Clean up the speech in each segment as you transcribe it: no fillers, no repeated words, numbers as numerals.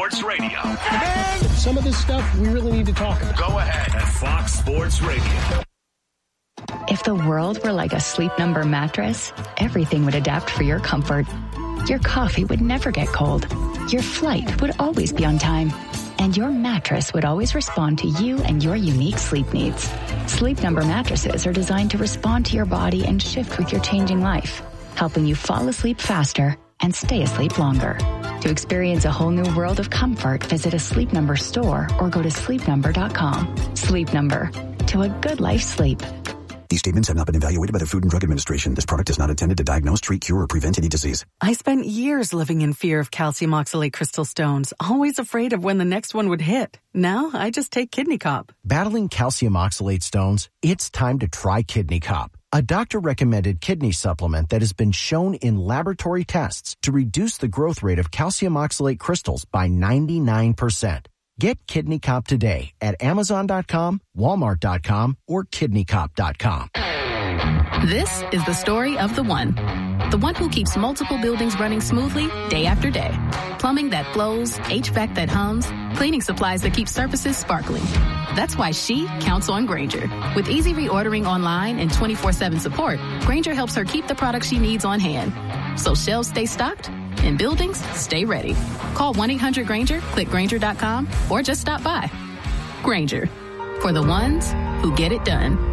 Sports Radio. Some of this stuff we really need to talk about. Go ahead at Fox Sports Radio. If the world were like a Sleep Number mattress, everything would adapt for your comfort. Your coffee would never get cold. Your flight would always be on time. And your mattress would always respond to you and your unique sleep needs. Sleep Number mattresses are designed to respond to your body and shift with your changing life, helping you fall asleep faster and stay asleep longer. To experience a whole new world of comfort, visit a Sleep Number store or go to sleepnumber.com. Sleep Number. To a good life's sleep. These statements have not been evaluated by the Food and Drug Administration. This product is not intended to diagnose, treat, cure, or prevent any disease. I spent years living in fear of calcium oxalate crystal stones, always afraid of when the next one would hit. Now, I just take Kidney Cop. Battling calcium oxalate stones? It's time to try Kidney Cop, a doctor-recommended kidney supplement that has been shown in laboratory tests to reduce the growth rate of calcium oxalate crystals by 99%. Get Kidney Cop today at Amazon.com, Walmart.com, or KidneyCop.com. This is the story of the one who keeps multiple buildings running smoothly day after day. Plumbing that flows, HVAC that hums, cleaning supplies that keep surfaces sparkling. That's why she counts on Grainger. With easy reordering online and 24/7 support, Grainger helps her keep the products she needs on hand. So shelves stay stocked and buildings stay ready. Call 1-800-GRAINGER, click Grainger.com, or just stop by. Grainger, for the ones who get it done.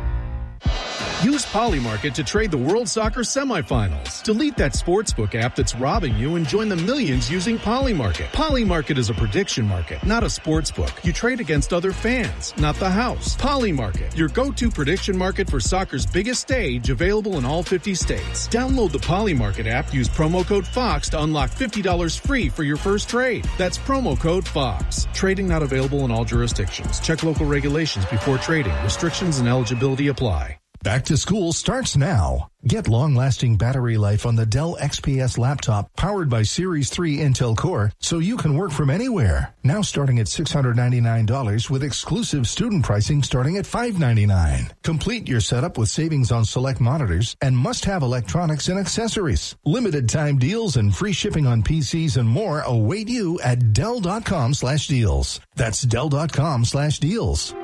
Use Polymarket to trade the World Soccer semifinals. Delete that sportsbook app that's robbing you and join the millions using Polymarket. Polymarket is a prediction market, not a sportsbook. You trade against other fans, not the house. Polymarket, your go-to prediction market for soccer's biggest stage, available in all 50 states. Download the Polymarket app, use promo code FOX to unlock $50 free for your first trade. That's promo code FOX. Trading not available in all jurisdictions. Check local regulations before trading. Restrictions and eligibility apply. Back to school starts now. Get long-lasting battery life on the Dell XPS laptop powered by Series 3 Intel Core so you can work from anywhere. Now starting at $699 with exclusive student pricing starting at $599. Complete your setup with savings on select monitors and must-have electronics and accessories. Limited time deals and free shipping on PCs and more await you at Dell.com/deals. That's Dell.com/deals.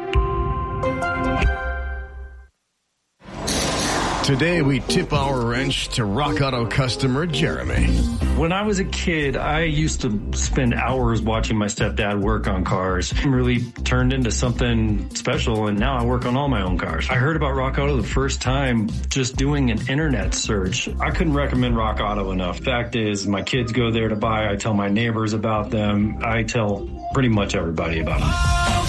Today, we tip our wrench to Rock Auto customer Jeremy. When I was a kid, I used to spend hours watching my stepdad work on cars. It really turned into something special, and now I work on all my own cars. I heard about Rock Auto the first time just doing an internet search. I couldn't recommend Rock Auto enough. Fact is, my kids go there to buy. I tell my neighbors about them. I tell pretty much everybody about them.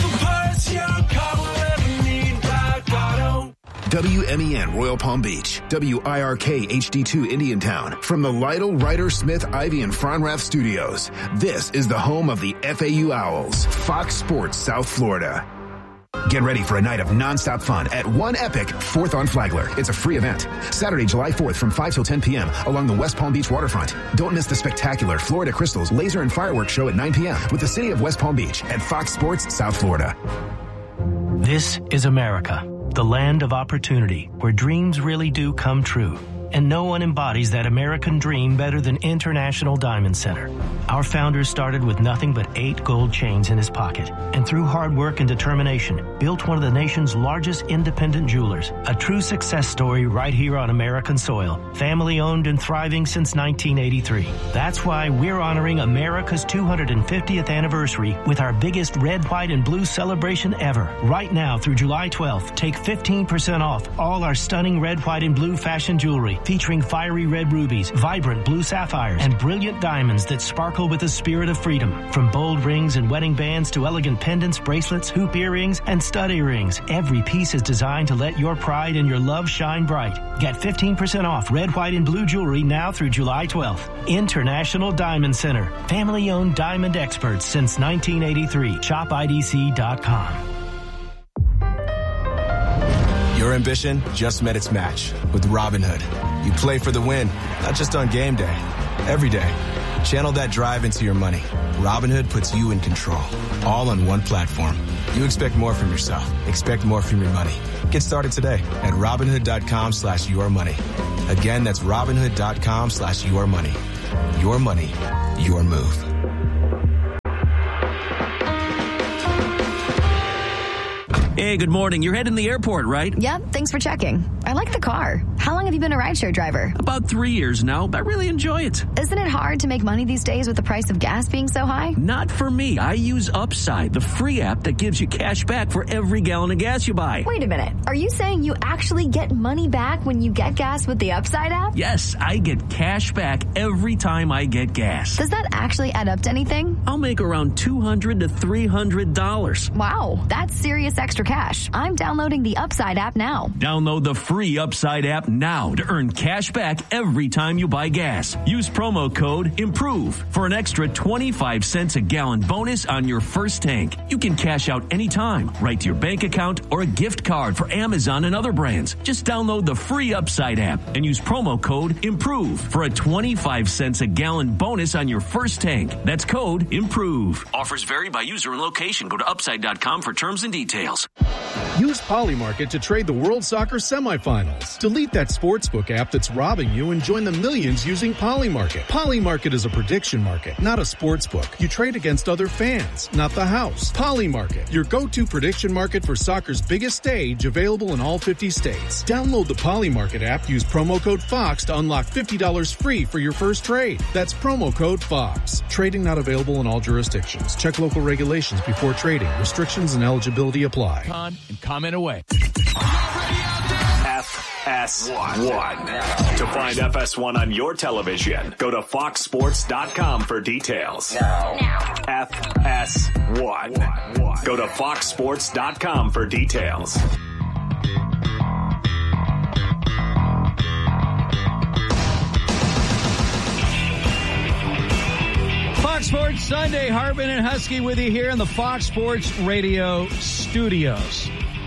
WMEN Royal Palm Beach, WIRK HD2 Indiantown. From the Lytle, Ryder, Smith, Ivy, and Fronrath studios, this is the home of the FAU Owls, Fox Sports South Florida. Get ready for a night of nonstop fun at One Epic 4th on Flagler. It's a free event. Saturday, July 4th from 5 till 10 p.m. along the West Palm Beach waterfront. Don't miss the spectacular Florida Crystals Laser and Fireworks Show at 9 p.m. with the City of West Palm Beach at Fox Sports South Florida. This is America, the land of opportunity, where dreams really do come true. And no one embodies that American dream better than International Diamond Center. Our founder started with nothing but 8 gold chains in his pocket, and through hard work and determination, built one of the nation's largest independent jewelers. A true success story right here on American soil. Family owned and thriving since 1983. That's why we're honoring America's 250th anniversary with our biggest red, white, and blue celebration ever. Right now through July 12th, take 15% off all our stunning red, white, and blue fashion jewelry, featuring fiery red rubies, vibrant blue sapphires, and brilliant diamonds that sparkle with the spirit of freedom. From bold rings and wedding bands to elegant pendants, bracelets, hoop earrings, and stud earrings, every piece is designed to let your pride and your love shine bright. Get 15% off red, white, and blue jewelry now through July 12th. International Diamond Center. Family-owned diamond experts since 1983. ShopIDC.com. Your ambition just met its match with Robinhood. You play for the win, not just on game day, every day. Channel that drive into your money. Robinhood puts you in control, all on one platform. You expect more from yourself. Expect more from your money. Get started today at Robinhood.com/yourmoney. Again, that's Robinhood.com/yourmoney. Your money, your move. Hey, good morning. You're heading to the airport, right? Yep, thanks for checking. I like the car. How long have you been a rideshare driver? About 3 years now, but I really enjoy it. Isn't it hard to make money these days with the price of gas being so high? Not for me. I use Upside, the free app that gives you cash back for every gallon of gas you buy. Wait a minute. Are you saying you actually get money back when you get gas with the Upside app? Yes, I get cash back every time I get gas. Does that actually add up to anything? I'll make around $200 to $300. Wow, that's serious extra cash. I'm downloading the Upside app now. Download the free Upside app now to earn cash back every time you buy gas. Use promo code IMPROVE for an extra 25 cents a gallon bonus on your first tank. You can cash out anytime, right to your bank account or a gift card for Amazon and other brands. Just download the free Upside app and use promo code IMPROVE for a 25 cents a gallon bonus on your first tank. That's code IMPROVE. Offers vary by user and location. Go to upside.com for terms and details. Use Polymarket to trade the World Soccer semifinals. Delete that sportsbook app that's robbing you and join the millions using Polymarket. Polymarket is a prediction market, not a sportsbook. You trade against other fans, not the house. Polymarket, your go-to prediction market for soccer's biggest stage, available in all 50 states. Download the Polymarket app, use promo code FOX to unlock $50 free for your first trade. That's promo code FOX. Trading not available in all jurisdictions. Check local regulations before trading. Restrictions and eligibility apply. And comment away. FS1. To find FS1 on your television, go to foxsports.com for details. Now. FS1. Go to foxsports.com for details. Fox Sports Sunday, Harbin and Husky with you here in the Fox Sports Radio studios.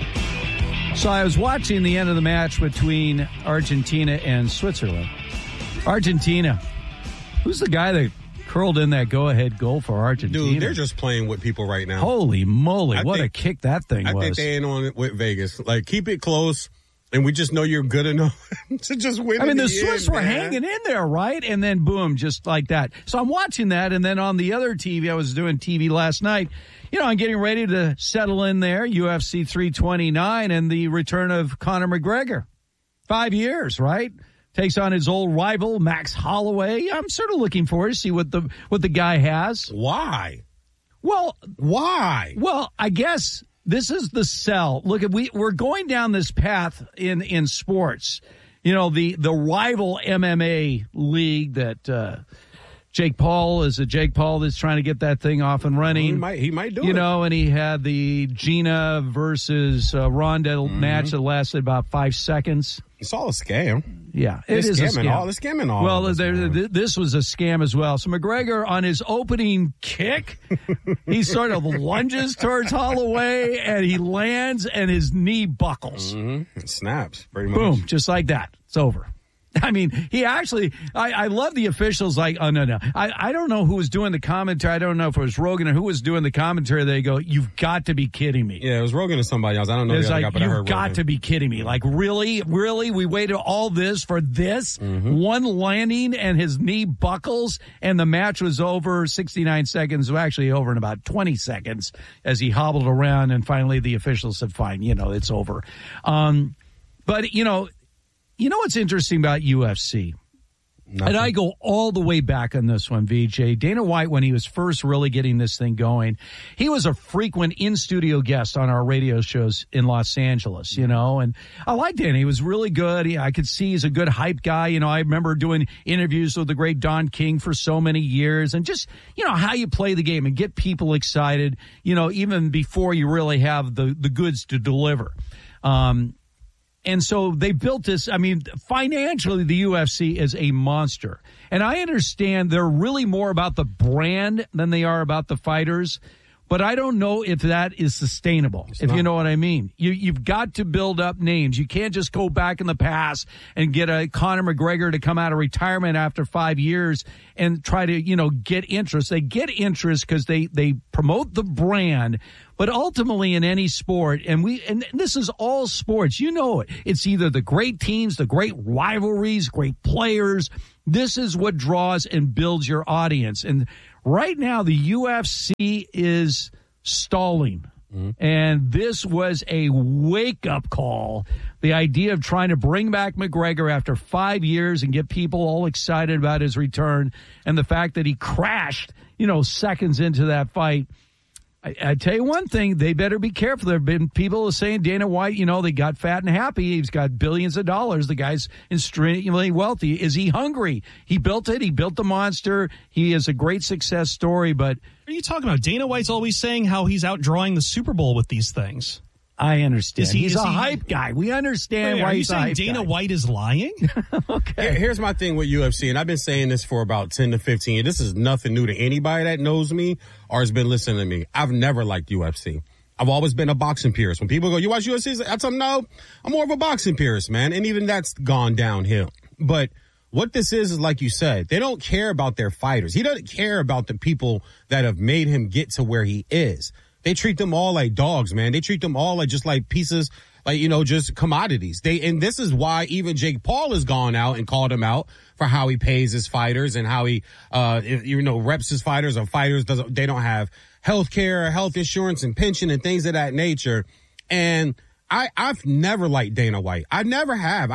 So I was watching the end of the match between Argentina and Switzerland. Argentina. Who's the guy that curled in that go-ahead goal for Argentina? Dude, they're just playing with people right now. Holy moly, what a kick that thing was. I think they ain't on it with Vegas. Like, keep it close. And we just know you're good enough to just win. I mean, the Swiss were hanging in there, right? And then boom, just like that. So I'm watching that, and then on the other TV, I was doing TV last night. You know, I'm getting ready to settle in there, UFC 329, and the return of Conor McGregor. 5 years, right? Takes on his old rival, Max Holloway. I'm sort of looking forward to see what the guy has. Why? Well, why? Well, I guess this is the sell. Look, we're going down this path in sports. You know, the rival MMA league that Jake Paul is a Jake Paul that's trying to get that thing off and running. He might do it. You know, and he had the Gina versus Ronda match that lasted about 5 seconds. It's all a scam. Yeah, it is a scam. They're scamming all. Well, this was a scam as well. So McGregor, on his opening kick, he sort of lunges towards Holloway, and he lands, and his knee buckles. Mm-hmm. It snaps, pretty much. Boom, just like that. It's over. I mean, he actually, I love the officials like, oh, no. I don't know who was doing the commentary. I don't know if it was Rogan or who was doing the commentary. They go, you've got to be kidding me. Yeah, it was Rogan or somebody else. I don't know. It's the other like, guy, but I heard you've got Rogan. to be kidding me. Like, really? We waited all this for this? Mm-hmm. One landing and his knee buckles and the match was over 69 seconds. Well, actually over in about 20 seconds as he hobbled around and finally the officials said, fine, it's over. But, you know what's interesting about UFC? Nothing. And I go all the way back on this one, VJ. Dana White, when he was first really getting this thing going, he was a frequent in-studio guest on our radio shows in Los Angeles, and I liked Dana. He was really good. I could see he's a good hype guy. I remember doing interviews with the great Don King for so many years, and just, how you play the game and get people excited, even before you really have the goods to deliver. And so they built this. I mean, financially, the UFC is a monster. And I understand they're really more about the brand than they are about the fighters. But I don't know if that is sustainable, you know what I mean. You've got to build up names. You can't just go back in the past and get a Conor McGregor to come out of retirement after 5 years and try to, get interest. They get interest because they promote the brand. But ultimately in any sport, and this is all sports, it. It's either the great teams, the great rivalries, great players. This is what draws and builds your audience. And right now, the UFC is stalling. And this was a wake-up call. The idea of trying to bring back McGregor after 5 years and get people all excited about his return, and the fact that he crashed, seconds into that fight. I tell you one thing, they better be careful. There have been people saying Dana White, they got fat and happy. He's got billions of dollars. The guy's extremely wealthy. Is he hungry? He built it. He built the monster. He is a great success story, but... What are you talking about? Dana White's always saying how he's outdrawing the Super Bowl with these things. I understand. He's a hype guy. We understand why he's a hype guy. Are you saying Dana White is lying? Okay. Here's my thing with UFC, and I've been saying this for about 10 to 15 years. This is nothing new to anybody that knows me or has been listening to me. I've never liked UFC. I've always been a boxing purist. When people go, you watch UFC? I tell them, no, I'm more of a boxing purist, man. And even that's gone downhill. But what this is like you said, they don't care about their fighters. He doesn't care about the people that have made him get to where he is. They treat them all like dogs, man. They treat them all like just like pieces, like, just commodities. And this is why even Jake Paul has gone out and called him out for how he pays his fighters and how he, reps his fighters, or fighters they don't have health care, health insurance and pension and things of that nature. And I've never liked Dana White. I never have.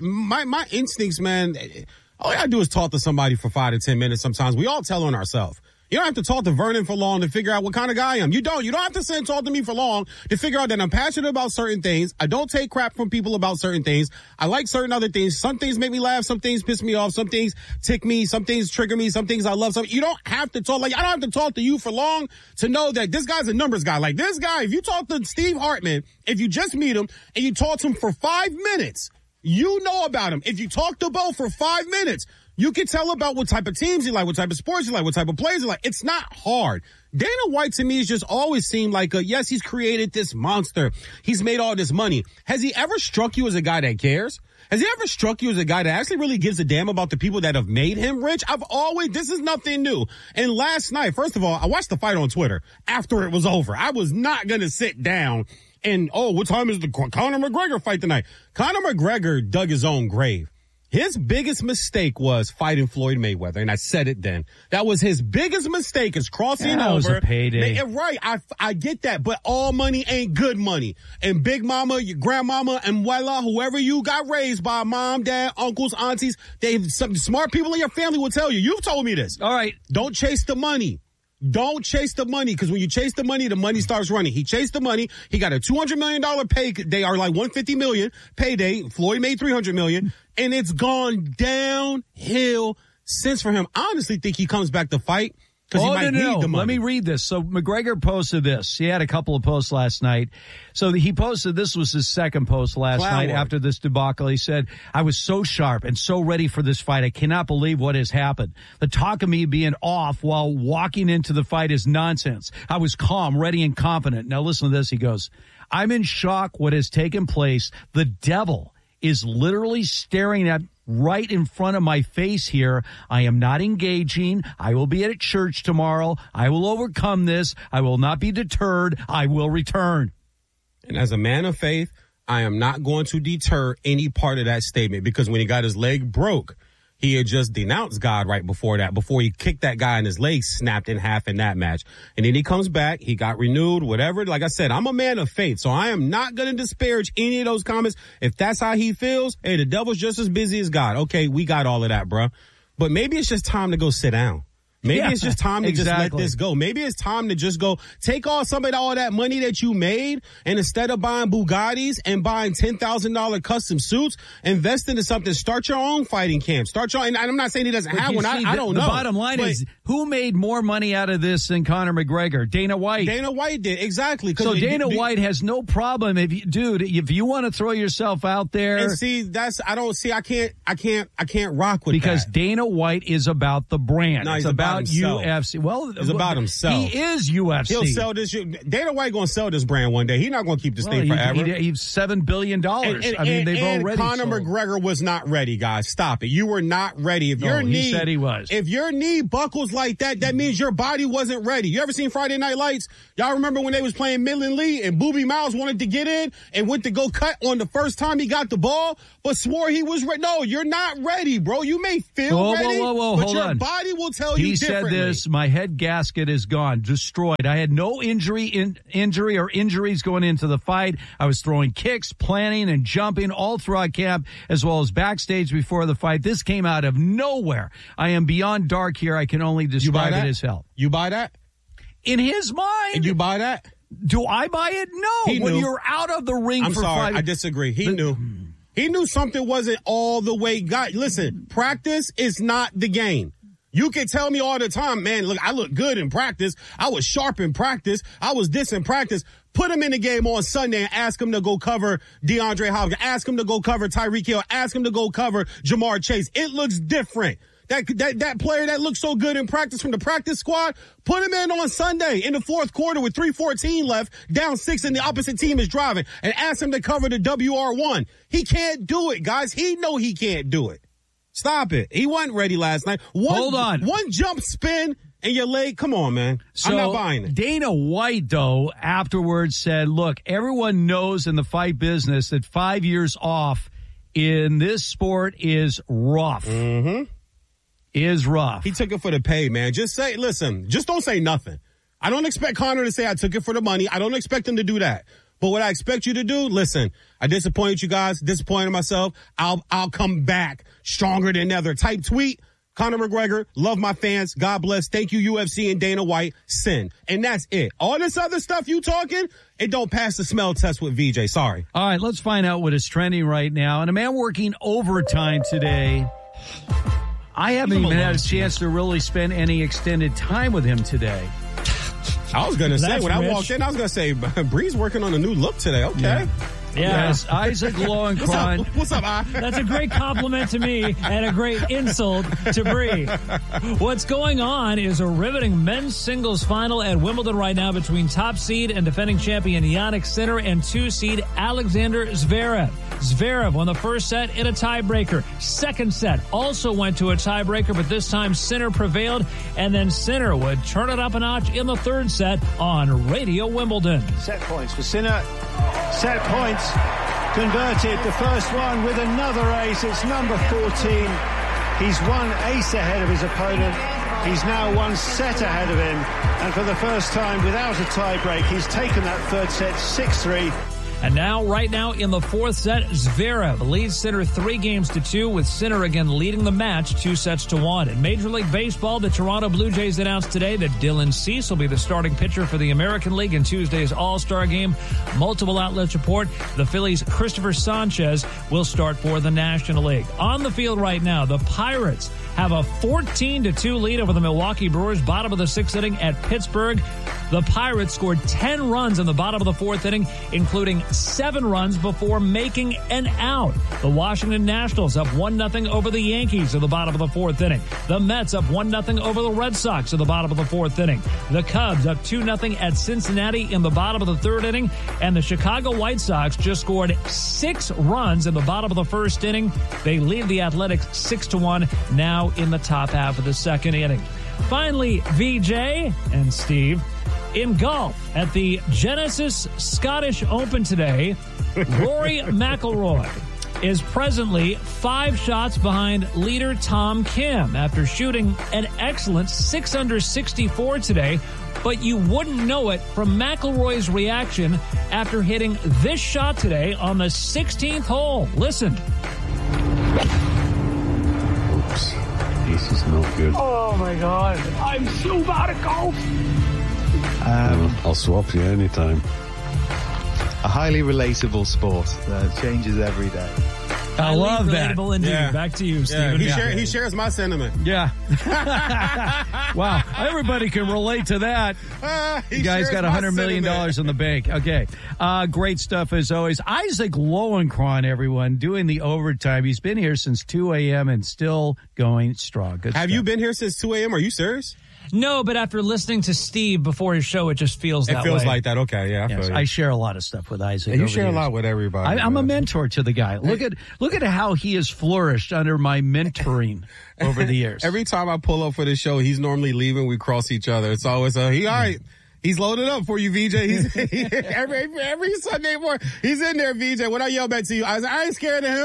My instincts, man, all I gotta do is talk to somebody for 5 to 10 minutes sometimes. We all tell on ourselves. You don't have to talk to Vernon for long to figure out what kind of guy I am. You don't have to sit and talk to me for long to figure out that I'm passionate about certain things. I don't take crap from people about certain things. I like certain other things. Some things make me laugh. Some things piss me off. Some things tick me. Some things trigger me. Some things I love. You don't have to talk. I don't have to talk to you for long to know that this guy's a numbers guy. Like this guy, if you talk to Steve Hartman, if you just meet him and you talk to him for 5 minutes, you know about him. If you talk to Bo for 5 minutes, you can tell about what type of teams you like, what type of sports you like, what type of players you like. It's not hard. Dana White to me has just always seemed like yes, he's created this monster. He's made all this money. Has he ever struck you as a guy that cares? Has he ever struck you as a guy that actually really gives a damn about the people that have made him rich? This is nothing new. And last night, first of all, I watched the fight on Twitter after it was over. I was not going to sit down and, what time is the Conor McGregor fight tonight? Conor McGregor dug his own grave. His biggest mistake was fighting Floyd Mayweather, and I said it then. That was his biggest mistake, is crossing over. That was a payday. Right, I get that, but all money ain't good money. And Big Mama, your grandmama, and Wella, whoever you got raised by, mom, dad, uncles, aunties, some smart people in your family will tell you. You've told me this. All right. Don't chase the money. Don't chase the money, because when you chase the money starts running. He chased the money. He got a $200 million pay. They are like $150 million payday. Floyd made $300 million, and it's gone downhill since for him. I honestly think he comes back to fight because he might need the money. Let me read this. So McGregor posted this. He had a couple of posts last night. So he posted, this was his second post last night after this debacle. He said, I was so sharp and so ready for this fight. I cannot believe what has happened. The talk of me being off while walking into the fight is nonsense. I was calm, ready, and confident. Now listen to this. He goes, I'm in shock what has taken place. The devil is literally staring at right in front of my face here. I am not engaging. I will be at church tomorrow. I will overcome this. I will not be deterred. I will return. And as a man of faith, I am not going to deter any part of that statement, because when he got his leg broke, he had just denounced God right before that, before he kicked that guy and his leg snapped in half in that match. And then he comes back, he got renewed, whatever. Like I said, I'm a man of faith, so I am not going to disparage any of those comments. If that's how he feels, hey, the devil's just as busy as God. Okay, we got all of that, bro. But maybe it's just time to go sit down. Maybe it's just time to just let this go. Maybe it's time to just go take all that money that you made, and instead of buying Bugattis and buying $10,000 custom suits, invest into something. Start your own fighting camp. And I'm not saying he doesn't have one. I don't know. The bottom line is, who made more money out of this than Conor McGregor? Dana White. Dana White did, exactly. So Dana White has no problem if you want to throw yourself out there. And see, I can't rock with that. Because Dana White is about the brand. No, it's about himself. UFC. Well, it's about himself. He is UFC. He'll sell this. Dana White going to sell this brand one day. He's not going to keep this thing forever. He's $7 billion. They've already. Conor McGregor was not ready, guys. Stop it. You were not ready. He said he was. If your knee buckles like that, that means your body wasn't ready. You ever seen Friday Night Lights? Y'all remember when they was playing Midland Lee and Boobie Miles wanted to get in and went to go cut on the first time he got the ball, but swore he was ready? No, you're not ready, bro. You may feel ready, but your body will tell you said this, my head gasket is gone, destroyed. I had no injury or injuries going into the fight. I was throwing kicks, planning, and jumping all throughout camp, as well as backstage before the fight. This came out of nowhere. I am beyond dark here. I can only describe it as hell. You buy that? In his mind. And you buy that? Do I buy it? No. When you're out of the ring I'm for sorry, 5 I disagree. He knew. He knew something wasn't all the way got. Listen, practice is not the game. You can tell me all the time, man, look, I look good in practice. I was sharp in practice. I was this in practice. Put him in the game on Sunday and ask him to go cover DeAndre Hopkins. Ask him to go cover Tyreek Hill. Ask him to go cover Jamar Chase. It looks different. That player that looked so good in practice from the practice squad, put him in on Sunday in the fourth quarter with 3:14 left, down 6 and the opposite team is driving, and ask him to cover the WR1. He can't do it, guys. He know he can't do it. Stop it. He wasn't ready last night. Hold on. One jump spin and your leg. Come on, man. So I'm not buying it. Dana White, though, afterwards said, look, everyone knows in the fight business that 5 years off in this sport is rough. Mm-hmm. Is rough. He took it for the pay, man. Just don't say nothing. I don't expect Conor to say I took it for the money. I don't expect him to do that. But what I expect you to do, listen, I disappointed you guys, disappointed myself. I'll come back stronger than ever. Type tweet, Conor McGregor, love my fans. God bless. Thank you, UFC and Dana White. Send. And that's it. All this other stuff you talking, it don't pass the smell test with VJ. Sorry. All right, let's find out what is trending right now. And a man working overtime today. I haven't even had a chance to really spend any extended time with him today. I was going to say, when I walked in, I was going to say, Bree's working on a new look today. Okay. Yeah. Yes, Isaac Lowenkron. What's up, I? That's a great compliment to me and a great insult to Bree. What's going on is a riveting men's singles final at Wimbledon right now between top seed and defending champion Jannik Sinner and 2 seed Alexander Zverev. Zverev won the first set in a tiebreaker. Second set also went to a tiebreaker, but this time Sinner prevailed, and then Sinner would turn it up a notch in the third set on Radio Wimbledon. Set points for Sinner. Set points converted. The first one with another ace. It's number 14. He's one ace ahead of his opponent. He's now 1 set ahead of him. And for the first time without a tiebreak, he's taken that third set 6-3. And now, right now, in the fourth set, Zverev leads Sinner 3-2, with Sinner again leading the match 2-1. In Major League Baseball, the Toronto Blue Jays announced today that Dylan Cease will be the starting pitcher for the American League in Tuesday's All-Star Game. Multiple outlets report the Phillies' Christopher Sanchez will start for the National League. On the field right now, the Pirates have a 14-2 lead over the Milwaukee Brewers, bottom of the 6th inning at Pittsburgh. The Pirates scored 10 runs in the bottom of the 4th inning, including 7 runs before making an out. The Washington Nationals up 1-0 over the Yankees in the bottom of the 4th inning. The Mets up 1-0 over the Red Sox in the bottom of the 4th inning. The Cubs up 2-0 at Cincinnati in the bottom of the 3rd inning. And the Chicago White Sox just scored 6 runs in the bottom of the 1st inning. They lead the Athletics 6-1 now in the top half of the 2nd inning. Finally, VJ and Steve, in golf at the Genesis Scottish Open today, Rory McIlroy is presently 5 shots behind leader Tom Kim after shooting an excellent 6 under 64 today. But you wouldn't know it from McIlroy's reaction after hitting this shot today on the 16th hole. Listen. Oops. This is no good. Oh my God. I'm so bad at golf. I'll swap you anytime. A highly relatable sport that changes every day. I love that. Relatable indeed. Yeah. Back to you, Stephen. He shares my sentiment. Yeah. Wow. Everybody can relate to that. You guys got $100 million in the bank. Okay. Great stuff as always. Isaac Lowenkron, everyone, doing the overtime. He's been here since 2 a.m. and still going strong. Good Have stuff. you been here since 2 a.m.? Are you serious? No, but after listening to Steve before his show, it just feels that way. It feels like that. Okay, yeah. Yes, I share a lot of stuff with Isaac. You share a lot with everybody. I'm a mentor to the guy. Look at how he has flourished under my mentoring over the years. Every time I pull up for the show, he's normally leaving. We cross each other. It's always all right. He's loaded up for you, VJ. Every Sunday morning, he's in there, VJ. When I yell back to you, I ain't scared of him.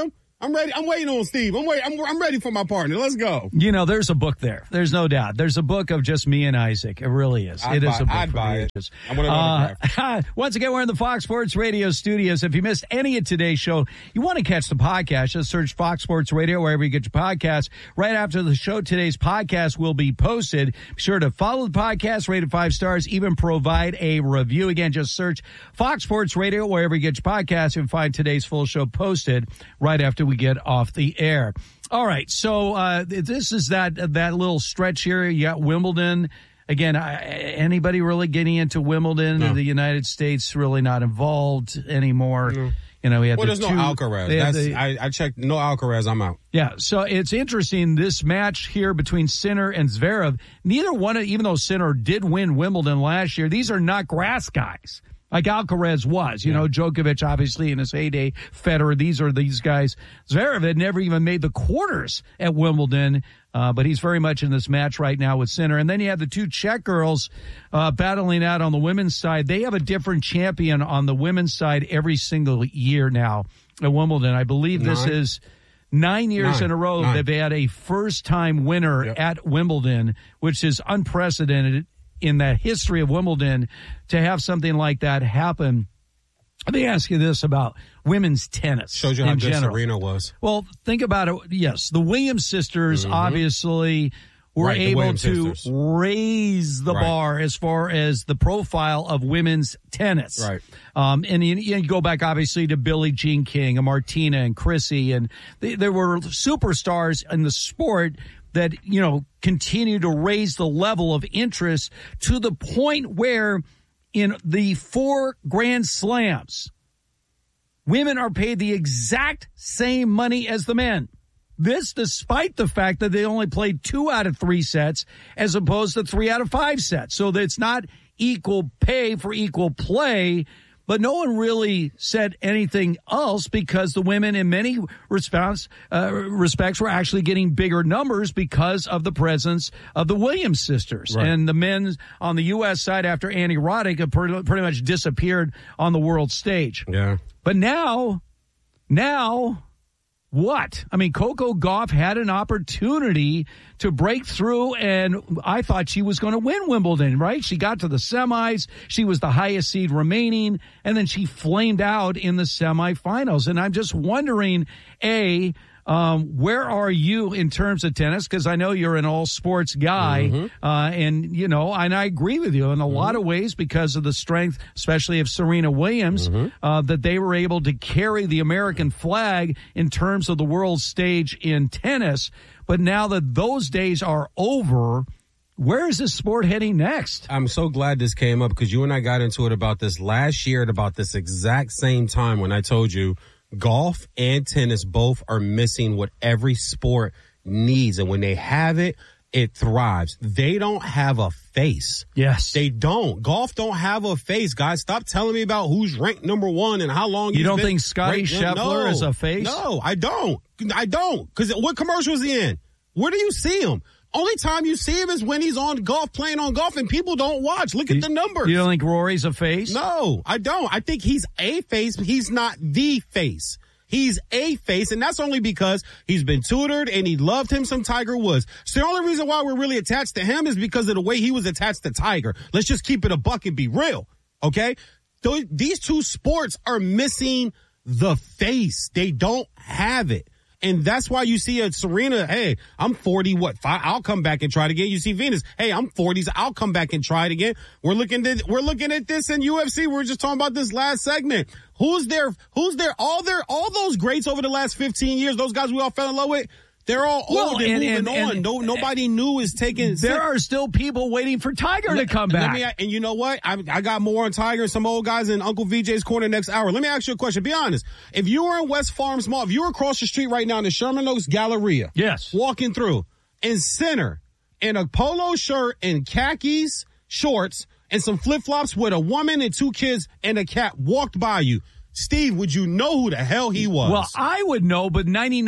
I'm ready. I'm waiting on Steve. I'm ready for my partner. Let's go. There's a book there. There's no doubt. There's a book of just me and Isaac. It really is. It is a book. I'd buy it. I'm going to Once again, we're in the Fox Sports Radio studios. If you missed any of today's show, you want to catch the podcast, just search Fox Sports Radio wherever you get your podcasts. Right after the show, today's podcast will be posted. Be sure to follow the podcast, rate it 5 stars, even provide a review. Again, just search Fox Sports Radio wherever you get your podcasts and find today's full show posted right after we get off the air. All right, so this is that little stretch here. You got Wimbledon. Again, anybody really getting into Wimbledon? No. The United States really not involved anymore. No. We had there's no Alcaraz. I checked. No Alcaraz. I'm out. Yeah, so it's interesting, this match here between Sinner and Zverev. Neither one, even though Sinner did win Wimbledon last year, these are not grass guys like Alcaraz was. Djokovic, obviously, in his heyday, Federer, these guys. Zverev had never even made the quarters at Wimbledon, but he's very much in this match right now with Sinner. And then you have the two Czech girls battling out on the women's side. They have a different champion on the women's side every single year now at Wimbledon. I believe this is 9 years in a row they've had a first-time winner at Wimbledon, which is unprecedented in the history of Wimbledon to have something like that happen. Let me ask you this about women's tennis. Shows you how good general. Serena was. Well, think about it. Yes, the Williams sisters obviously were able to raise the bar as far as the profile of women's tennis. Right. And you go back, obviously, to Billie Jean King and Martina and Chrissy, and there were superstars in the sport that, continue to raise the level of interest to the point where in the 4 Grand Slams, women are paid the exact same money as the men. This despite the fact that they only played 2 out of 3 sets as opposed to 3 out of 5 sets. So it's not equal pay for equal play. But no one really said anything else because the women in many respects were actually getting bigger numbers because of the presence of the Williams sisters. Right. And the men on the U.S. side after Annie Roddick have pretty much disappeared on the world stage. Yeah. But now, what? I mean, Coco Gauff had an opportunity to break through, and I thought she was going to win Wimbledon, right? She got to the semis. She was the highest seed remaining, and then she flamed out in the semifinals. And I'm just wondering, where are you in terms of tennis? Because I know you're an all sports guy, and I agree with you in a lot of ways because of the strength, especially of Serena Williams, that they were able to carry the American flag in terms of the world stage in tennis. But now that those days are over, where is this sport heading next? I'm so glad this came up because you and I got into it about this last year at about this exact same time when I told you golf and tennis both are missing what every sport needs. And when they have it, it thrives. They don't have a face. Yes. They don't. Golf don't have a face, guys. Stop telling me about who's ranked number 1 and how long you don't think Scottie Scheffler is a face? No, I don't. Because what commercial is he in? Where do you see him? Only time you see him is when he's on golf, playing on golf, and people don't watch. Look at the numbers. You don't think Rory's a face? No, I don't. I think he's a face, but he's not the face. He's a face, and that's only because he's been tutored and he loved him some Tiger Woods. So the only reason why we're really attached to him is because of the way he was attached to Tiger. Let's just keep it a buck and be real, okay? These two sports are missing the face. They don't have it. And that's why you see a Serena, hey, I'm 40, 5, I'll come back and try it again. You see Venus, hey, I'm 40s, I'll come back and try it again. We're looking at this in UFC. We were just talking about this last segment. Who's there? All those greats over the last 15 years, those guys we all fell in love with, they're all old and moving on. Nobody new is taking. There are still people waiting for Tiger to come back. And you know what? I got more on Tiger and some old guys in Uncle VJ's corner next hour. Let me ask you a question. Be honest. If you were in West Farms Mall, if you were across the street right now in the Sherman Oaks Galleria, yes, walking through, in center, in a polo shirt and khakis, shorts, and some flip-flops with a woman and 2 kids and a cat walked by you, Steve, would you know who the hell he was? Well, I would know, but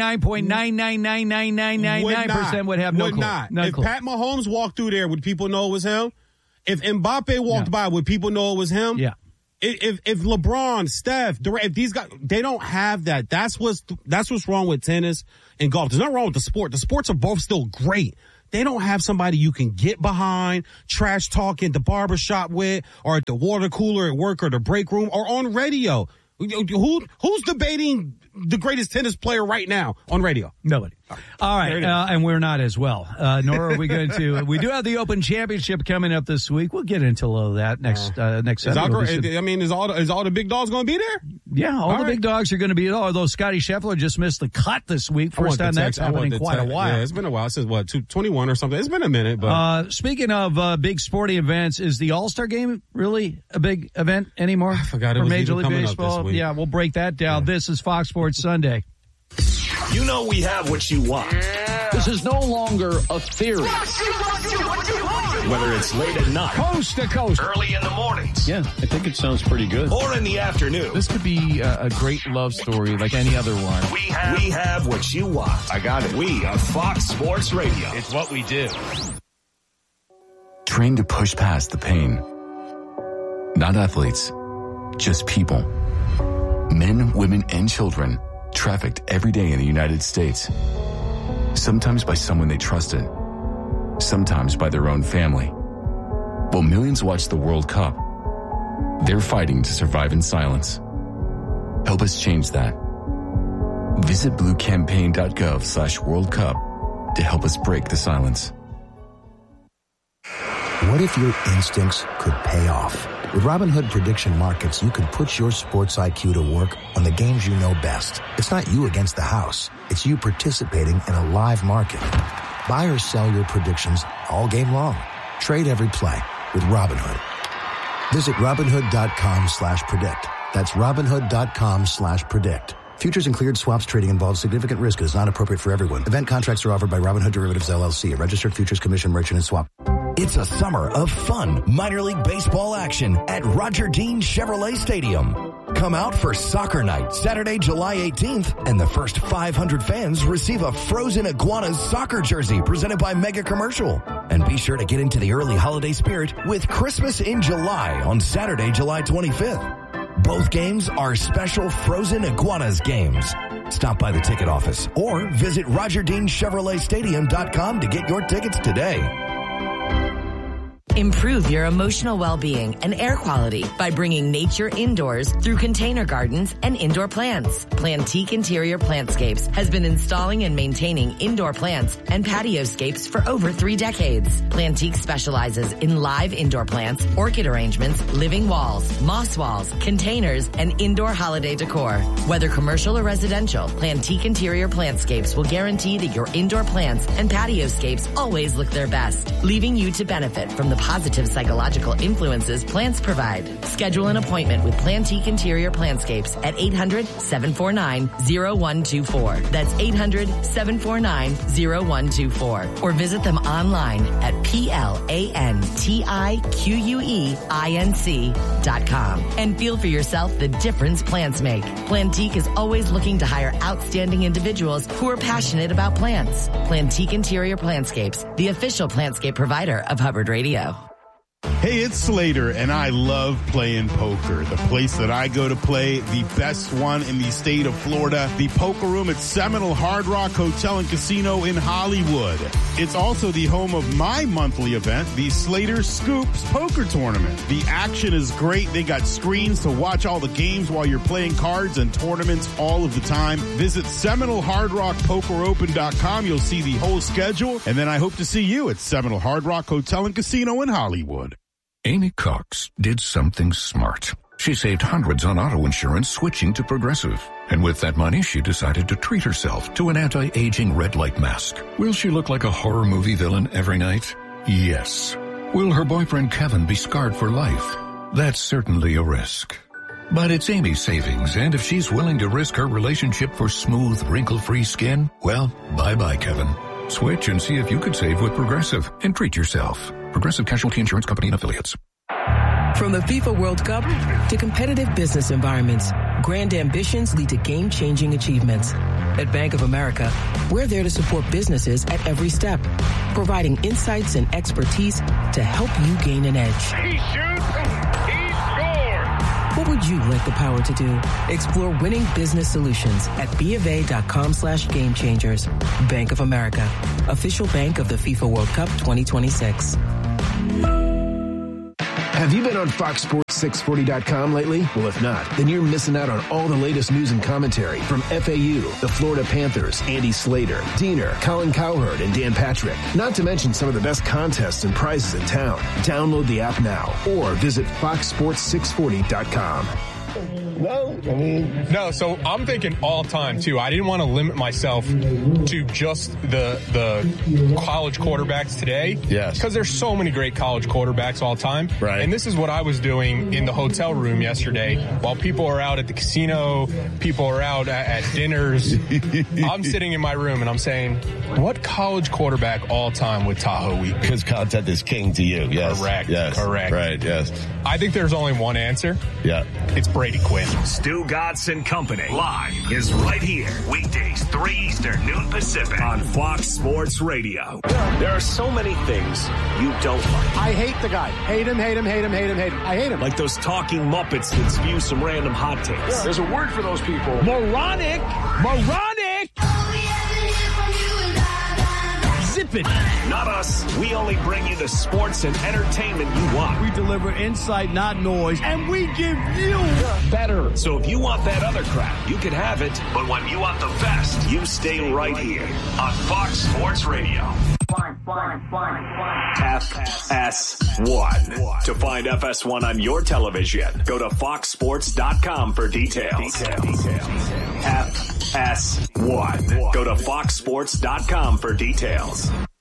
99.9999999% would have no clue. If Pat Mahomes walked through there, would people know it was him? If Mbappe walked by, would people know it was him? Yeah. If LeBron, Steph, Durant, if these guys, they don't have that. That's what's wrong with tennis and golf. There's nothing wrong with the sport. The sports are both still great. They don't have somebody you can get behind, trash talk in the barbershop with, or at the water cooler at work or the break room or on radio. Who's debating the greatest tennis player right now on radio? Nobody. All right, and we're not as well. Nor are we going to. We do have the Open Championship coming up this week. We'll get into all of that next Saturday. I mean, is all the big dogs going to be there? Yeah, all the big dogs are going to be there. Although Scotty Scheffler just missed the cut this week. First time that's happened in quite a while. Yeah, it's been a while. Since 21 or something. It's been a minute. But speaking of big sporting events, is the All-Star Game really a big event anymore? I forgot it was Major League coming Baseball. Up this week. Yeah, we'll break that down. This is Fox Sports Sunday. You know we have what you want. This is no longer a theory. Whether it's late at night, Coast to coast, early in the mornings, Yeah, I think it sounds pretty good. or in the afternoon, This could be a great love story like any other one. we have what you want. I got it. We are Fox Sports Radio. It's what we do. Trained to push past the pain. Not athletes, just people. Men, women, and children trafficked every day in the United States. Sometimes by someone they trusted. Sometimes by their own family. While millions watch the World Cup, they're fighting to survive in silence. Help us change that. Visit bluecampaign.gov/World Cup to help us break the silence. What if your instincts could pay off? With Robinhood Prediction Markets, you can put your sports IQ to work on the games you know best. It's not you against the house. It's you participating in a live market. Buy or sell your predictions all game long. Trade every play with Robinhood. Visit Robinhood.com/predict. That's Robinhood.com/predict. Futures and cleared swaps trading involves significant risk and is not appropriate for everyone. Event contracts are offered by Robinhood Derivatives LLC, a registered futures commission merchant and swap. It's a summer of fun minor league baseball action at Roger Dean Chevrolet Stadium. Come out for Soccer Night, Saturday, July 18th, and the first 500 fans receive a Frozen Iguanas soccer jersey presented by Mega Commercial. And be sure to get into the early holiday spirit with Christmas in July on Saturday, July 25th. Both games are special Frozen Iguanas games. Stop by the ticket office or visit RogerDeanChevroletStadium.com to get your tickets today. Improve your emotional well-being and air quality by bringing nature indoors through container gardens and indoor plants. Plantique Interior Plantscapes has been installing and maintaining indoor plants and patioscapes for over 3 decades. Plantique specializes in live indoor plants, orchid arrangements, living walls, moss walls, containers, and indoor holiday decor. Whether commercial or residential, Plantique Interior Plantscapes will guarantee that your indoor plants and patioscapes always look their best, leaving you to benefit from the positive psychological influences plants provide. Schedule an appointment with Plantique Interior Plantscapes at 800-749-0124. That's 800-749-0124. Or visit them online at PLANTIQUEINC.com and feel for yourself the difference plants make. Plantique is always looking to hire outstanding individuals who are passionate about plants. Plantique Interior Plantscapes, the official plantscape provider of Hubbard Radio. Hey, it's Slater, and I love playing poker. The place that I go to play, the best one in the state of Florida, the Poker Room at Seminole Hard Rock Hotel and Casino in Hollywood. It's also the home of my monthly event, the Slater Scoops Poker Tournament. The action is great. They got screens to watch all the games while you're playing cards and tournaments all of the time. Visit SeminoleHardRockPokerOpen.com. You'll see the whole schedule, and then I hope to see you at Seminole Hard Rock Hotel and Casino in Hollywood. Amy Cox did something smart. She saved hundreds on auto insurance switching to Progressive. And with that money, she decided to treat herself to an anti-aging red light mask. Will she look like a horror movie villain every night? Yes. Will her boyfriend Kevin be scarred for life? That's certainly a risk. But it's Amy's savings, and if she's willing to risk her relationship for smooth, wrinkle-free skin, well, bye-bye, Kevin. Switch and see if you could save with Progressive and treat yourself. Progressive Casualty Insurance Company and Affiliates. From the FIFA World Cup to competitive business environments, grand ambitions lead to game-changing achievements. At Bank of America, we're there to support businesses at every step, providing insights and expertise to help you gain an edge. He shoots, he scores! would you like the power to do? Explore winning business solutions at BofA.com/gamechangers. Bank of America, official bank of the FIFA World Cup 2026. Have you been on FoxSports640.com lately? Well, if not, then you're missing out on all the latest news and commentary from FAU, the Florida Panthers, Andy Slater, Diener, Colin Cowherd, and Dan Patrick. Not to mention some of the best contests and prizes in town. Download the app now or visit FoxSports640.com. No, so I'm thinking all time, too. I didn't want to limit myself to just the college quarterbacks today. Yes. Because there's so many great college quarterbacks all time. Right. And this is what I was doing in the hotel room yesterday. While people are out at the casino, people are out at dinners, I'm sitting in my room and I'm saying, what college quarterback all time would Tahoe Week? Because content is king to you. Yes. Correct. Yes. Correct. Right. Yes. I think there's only one answer. Yeah. It's Brady Quinn. Stu Godson Company live is right here. Weekdays, 3 Eastern, noon Pacific on Fox Sports Radio. There are so many things you don't like. I hate the guy. Hate him, hate him, hate him, hate him, hate him. I hate him. Like those talking Muppets that spew some random hot takes. Yeah. There's a word for those people. Moronic! Moronic! Zip it! Not us. We only bring you the sports and entertainment you want. We deliver insight, not noise, and we give you better. So if you want that other crap, you can have it. But when you want the best, you stay right here on Fox Sports Radio. FS1. To find FS1 on your television, go to foxsports.com for details. FS1. Go to foxsports.com for details.